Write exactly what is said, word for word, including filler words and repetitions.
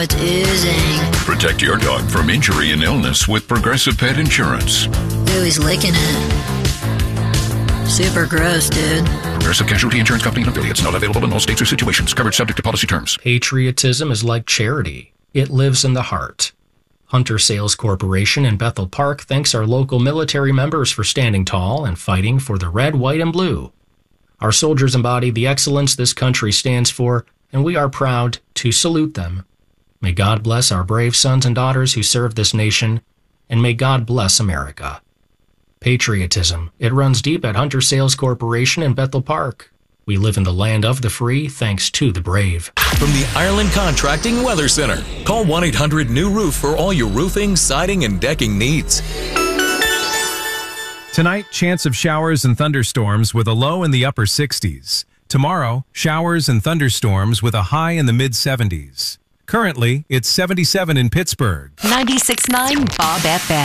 it's oozing. Protect your dog from injury and illness with Progressive Pet Insurance. Ooh, he's licking it. Super gross, dude. Progressive Casualty Insurance Company and affiliates. Not available in all states or situations. Coverage subject to policy terms. Patriotism is like charity. It lives in the heart. Hunter Sales Corporation in Bethel Park thanks our local military members for standing tall and fighting for the red, white, and blue. Our soldiers embody the excellence this country stands for, and we are proud to salute them. May God bless our brave sons and daughters who serve this nation, and may God bless America. Patriotism. It runs deep at Hunter Sales Corporation in Bethel Park. We live in the land of the free thanks to the brave. From the Ireland Contracting Weather Center, call one eight hundred new roof for all your roofing, siding, and decking needs. Tonight, chance of showers and thunderstorms with a low in the upper sixties. Tomorrow, showers and thunderstorms with a high in the mid seventies. Currently, it's seventy-seven in Pittsburgh. ninety-six point nine Bob F M.